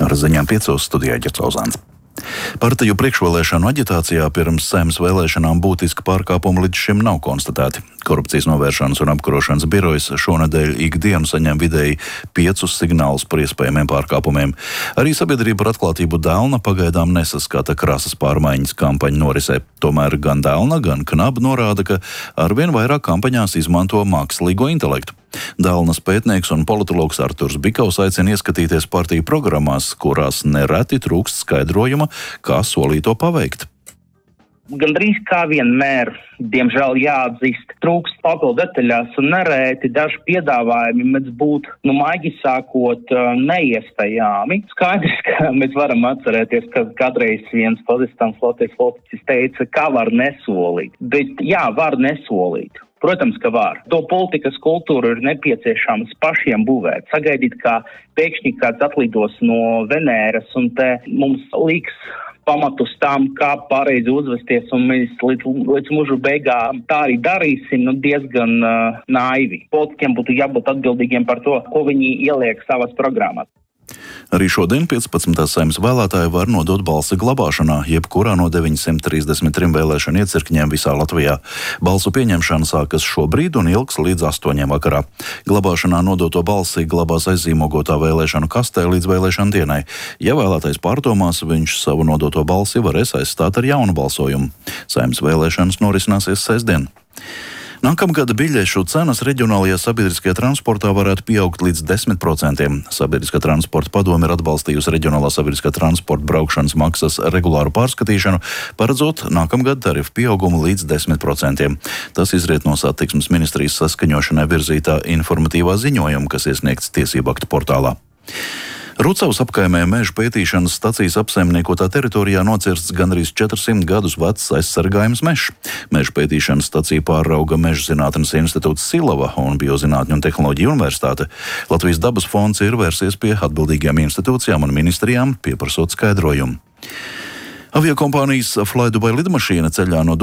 Ar ziņām 5 studijā Ģercauzāns. Partiju priekšvēlēšanu aģitācijā pirms Saeimas vēlēšanām būtiski pārkāpumi līdz šim nav konstatēti. Korupcijas novēršanas un apkarošanas birojas šonedēļ ikdienu saņem vidēji 5 signālus par iespējamiem pārkāpumiem. Arī sabiedrība par atklātību Dēlna pagaidām nesaskata krasas pārmaiņas kampaņu norisē. Tomēr gan Dēlna, gan Knaba norāda, ka arvien vairāk kampaņās izmanto mākslīgo intelektu. Dēlnas pētnieks un politologs Arturs Bikaus aicina ieskatīties partiju programmās, kurās nereti trūkst skaidrojuma, kā solīto paveikt. Gandrīz kā vienmēr, diemžēl jāatzīst, trūkst papildu detaļās un nereti daži piedāvājumi mēdz būt, maigi sākot, neiespējami. Skaidrs, ka mēs varam atcerēties, ka kādreiz viens pazīstams Latvijas politiķis teica, kā var nesolīt. Bet jā, var nesolīt. Protams, ka var. To politikas kultūru ir nepieciešams pašiem būvēt. Sagaidīt, kā pēkšņi kāds atlidos no Venēras un te mums liks pamatus tam, kā pareizi uzvesties, un mēs līdz mūžu beigām tā arī darīsim, diezgan naivi. Politikiem būtu jābūt atbildīgiem par to, ko viņi ieliek savas programmās. Arī šodien 15. Saeimas vēlētāji var nodot balsi glabāšanā, jebkurā no 933 vēlēšanu iecirkņiem visā Latvijā. Balsu pieņemšana sākas šobrīd un ilgs līdz 8 vakarā. Glabāšanā nodoto balsi glabās aizzīmogotā vēlēšanu kastē līdz vēlēšanu dienai. Ja vēlētais pārdomās, viņš savu nodoto balsi varēs aizstāt ar jaunu balsojumu. Saeimas vēlēšanas norisināsies sestdien. Nākamgad biļešu cenas reģionālajā sabiedriskajā transportā varētu pieaugt līdz 10%. Sabiedriskā transporta padome ir atbalstījusi reģionālā sabiedriskā transporta braukšanas maksas regulāru pārskatīšanu, paredzot nākamgad tarifu pieaugumu līdz 10%. Tas izriet no satiksmes ministrijas saskaņošanai virzītā informatīvā ziņojuma, kas iesniegts tiesību aktu portālā. Rucavas apkaimē meža pētīšanas stacijas apsaimniekotā teritorijā nocirsts gandrīz 400 gadus vecs aizsargājums mežs. Meža pētīšanas staciju pārauga Meža zinātnes institūts Silava un Biozinātņu un tehnoloģiju universitāte. Latvijas dabas fonds ir vērsies pie atbildīgajām institūcijām un ministrijām, pieprasot skaidrojumu. Aviokompānijas Flydubai lidmašīna ceļā no